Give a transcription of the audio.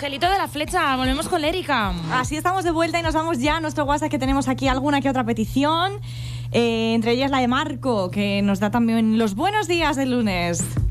Angelito de la Flecha, volvemos con Lérica. Así estamos de vuelta y nos vamos ya a nuestro WhatsApp, que tenemos aquí alguna que otra petición. Entre ellas la de Marco, que nos da también los buenos días del lunes.